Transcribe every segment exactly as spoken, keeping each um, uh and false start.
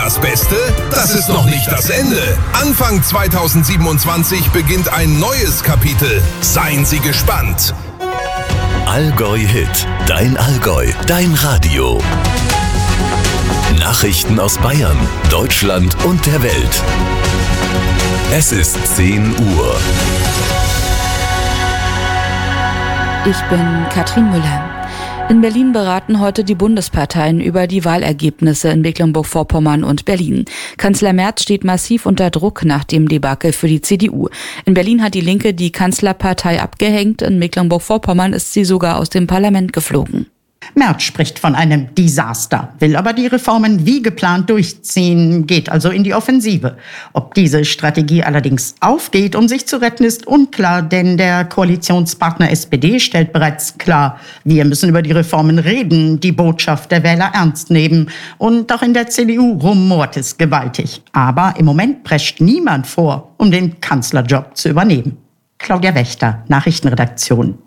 das Beste? Das ist noch nicht das Ende. Anfang zweitausendsiebenundzwanzig beginnt ein neues Kapitel. Seien Sie gespannt. Allgäu Hit. Dein Allgäu. Dein Radio. Nachrichten aus Bayern, Deutschland und der Welt. Es ist zehn Uhr. Ich bin Katrin Müller. In Berlin beraten heute die Bundesparteien über die Wahlergebnisse in Mecklenburg-Vorpommern und Berlin. Kanzler Merz steht massiv unter Druck nach dem Debakel für die C D U. In Berlin hat die Linke die Kanzlerpartei abgehängt, in Mecklenburg-Vorpommern ist sie sogar aus dem Parlament geflogen. Merz spricht von einem Desaster, will aber die Reformen wie geplant durchziehen, geht also in die Offensive. Ob diese Strategie allerdings aufgeht, um sich zu retten, ist unklar, denn der Koalitionspartner S P D stellt bereits klar, wir müssen über die Reformen reden, die Botschaft der Wähler ernst nehmen. Und auch in der C D U rumort es gewaltig. Aber im Moment prescht niemand vor, um den Kanzlerjob zu übernehmen. Claudia Wächter, Nachrichtenredaktion.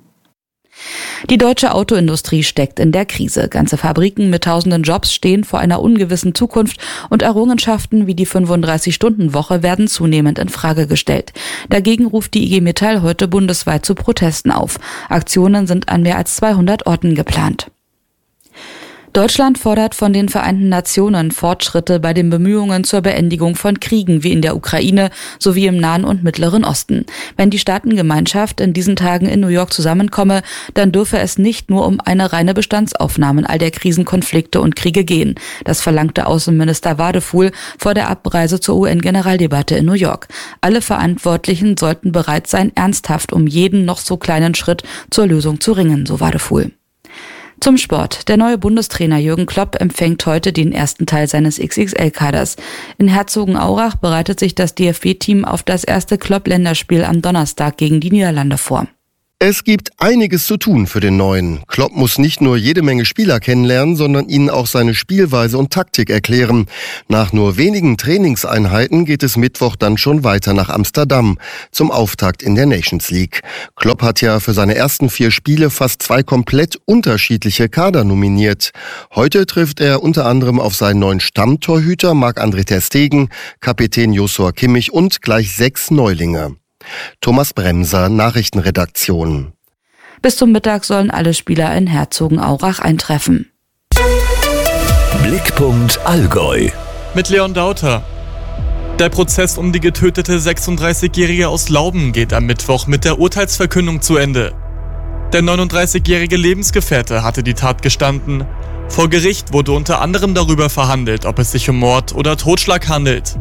Die deutsche Autoindustrie steckt in der Krise. Ganze Fabriken mit tausenden Jobs stehen vor einer ungewissen Zukunft und Errungenschaften wie die fünfunddreißig-Stunden-Woche werden zunehmend in Frage gestellt. Dagegen ruft die I G Metall heute bundesweit zu Protesten auf. Aktionen sind an mehr als zweihundert Orten geplant. Deutschland fordert von den Vereinten Nationen Fortschritte bei den Bemühungen zur Beendigung von Kriegen wie in der Ukraine sowie im Nahen und Mittleren Osten. Wenn die Staatengemeinschaft in diesen Tagen in New York zusammenkomme, dann dürfe es nicht nur um eine reine Bestandsaufnahme all der Krisen, Konflikte und Kriege gehen. Das verlangte Außenminister Wadefuhl vor der Abreise zur U N-Generaldebatte in New York. Alle Verantwortlichen sollten bereit sein, ernsthaft um jeden noch so kleinen Schritt zur Lösung zu ringen, so Wadefuhl. Zum Sport. Der neue Bundestrainer Jürgen Klopp empfängt heute den ersten Teil seines X X L-Kaders. In Herzogenaurach bereitet sich das D F B-Team auf das erste Klopp-Länderspiel am Donnerstag gegen die Niederlande vor. Es gibt einiges zu tun für den Neuen. Klopp muss nicht nur jede Menge Spieler kennenlernen, sondern ihnen auch seine Spielweise und Taktik erklären. Nach nur wenigen Trainingseinheiten geht es Mittwoch dann schon weiter nach Amsterdam zum Auftakt in der Nations League. Klopp hat ja für seine ersten vier Spiele fast zwei komplett unterschiedliche Kader nominiert. Heute trifft er unter anderem auf seinen neuen Stammtorhüter Marc-André ter Stegen, Kapitän Joshua Kimmich und gleich sechs Neulinge. Thomas Bremser, Nachrichtenredaktion. Bis zum Mittag sollen alle Spieler in Herzogenaurach eintreffen. Blickpunkt Allgäu. Mit Leon Dauter. Der Prozess um die getötete sechsunddreißigjährige aus Lauben geht am Mittwoch mit der Urteilsverkündung zu Ende. Der neununddreißigjährige Lebensgefährte hatte die Tat gestanden. Vor Gericht wurde unter anderem darüber verhandelt, ob es sich um Mord oder Totschlag handelt.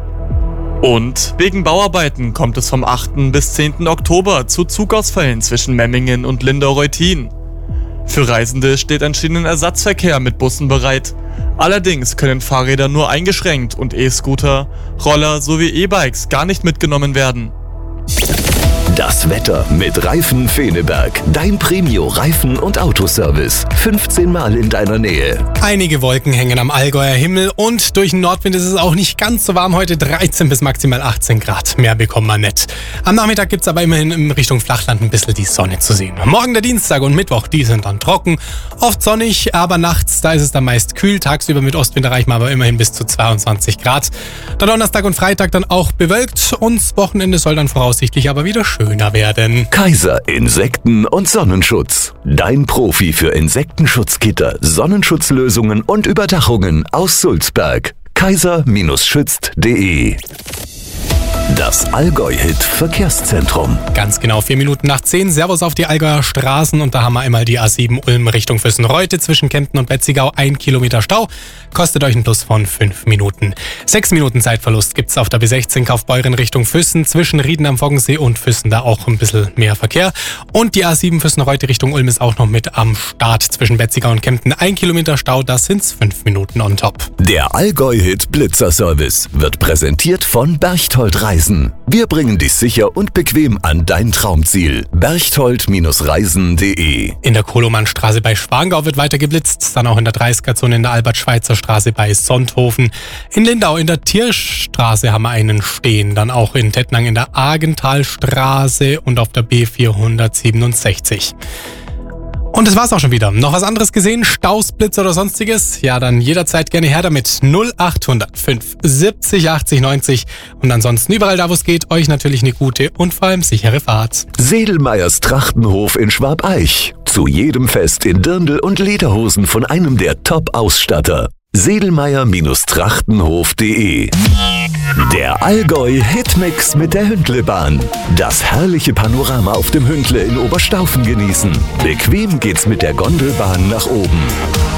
Und wegen Bauarbeiten kommt es vom achten bis zehnten Oktober zu Zugausfällen zwischen Memmingen und Lindau-Reutin. Für Reisende steht ein Schienenersatzverkehr mit Bussen bereit. Allerdings können Fahrräder nur eingeschränkt und E-Scooter, Roller sowie E-Bikes gar nicht mitgenommen werden. Das Wetter mit Reifen Feneberg. Dein Premio-Reifen- und Autoservice. fünfzehn Mal in deiner Nähe. Einige Wolken hängen am Allgäuer Himmel und durch den Nordwind ist es auch nicht ganz so warm heute. dreizehn bis maximal achtzehn Grad. Mehr bekommt man nicht. Am Nachmittag gibt es aber immerhin in Richtung Flachland ein bisschen die Sonne zu sehen. Morgen der Dienstag und Mittwoch, die sind dann trocken. Oft sonnig, aber nachts, da ist es dann meist kühl. Tagsüber mit Ostwind erreichen wir aber immerhin bis zu zweiundzwanzig Grad. Der Donnerstag und Freitag dann auch bewölkt und das Wochenende soll dann voraussichtlich aber wieder schön werden. Kaiser Insekten- und Sonnenschutz. Dein Profi für Insektenschutzgitter, Sonnenschutzlösungen und Überdachungen aus Sulzberg. kaiser schützt punkt de. Das Allgäu-Hit Verkehrszentrum. Ganz genau, vier Minuten nach zehn. Servus auf die Allgäuer Straßen und da haben wir einmal die A sieben Ulm Richtung Füssen-Reute zwischen Kempten und Betzigau. Ein Kilometer Stau, kostet euch einen Plus von fünf Minuten. Sechs Minuten Zeitverlust gibt's auf der B sechzehn Kaufbeuren Richtung Füssen zwischen Rieden am Foggensee und Füssen, da auch ein bisschen mehr Verkehr. Und die A sieben Füssen-Reute Richtung Ulm ist auch noch mit am Start zwischen Betzigau und Kempten. Ein Kilometer Stau, das sind's fünf Minuten on top. Der Allgäu-Hit Blitzer-Service wird präsentiert von Berchtold Reisen. Wir bringen dich sicher und bequem an dein Traumziel. berchtold Reisen punkt de. In der Kolomannstraße bei Schwangau wird weiter geblitzt, dann auch in der dreißiger-Zone in der Albert-Schweitzer-Straße bei Sonthofen. In Lindau in der Tierstraße haben wir einen stehen, dann auch in Tettnang in der Argenthalstraße und auf der B vierhundertsiebenundsechzig. Und das war's auch schon wieder. Noch was anderes gesehen? Staus, Blitz oder sonstiges? Ja, dann jederzeit gerne her damit. null acht null null fünf siebzig achtzig neunzig. Und ansonsten überall da, wo es geht, euch natürlich eine gute und vor allem sichere Fahrt. Sedelmeyers Trachtenhof in Schwabeich. Zu jedem Fest in Dirndl und Lederhosen von einem der Top-Ausstatter. Sedelmeyer-Trachtenhof punkt de. Der Allgäu-Hitmix mit der Hündlebahn. Das herrliche Panorama auf dem Hündle in Oberstaufen genießen. Bequem geht's mit der Gondelbahn nach oben.